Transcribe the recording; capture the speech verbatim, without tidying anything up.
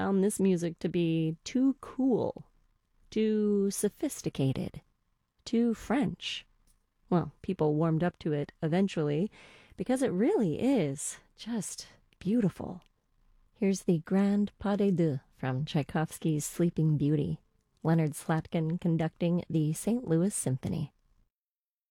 found this music to be too cool, too sophisticated, too French. Well, people warmed up to it eventually because it really is just beautiful. Here's the Grand Pas de Deux from Tchaikovsky's Sleeping Beauty, Leonard Slatkin conducting the Saint Louis Symphony.